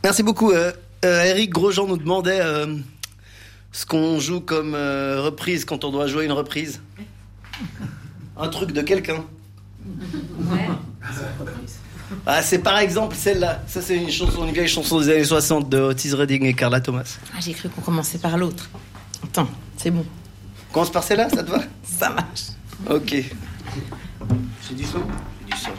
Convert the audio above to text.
Merci beaucoup. Eric Grosjean nous demandait ce qu'on joue comme reprise quand on doit jouer une reprise. Un truc de quelqu'un. Ouais. Ah, c'est par exemple celle-là. Ça, c'est une vieille chanson des années 60 de Otis Redding et Carla Thomas. Ah, j'ai cru qu'on commençait par l'autre. Attends, c'est bon. On commence par celle-là, ça te va? Ça marche. Ok. J'ai du son.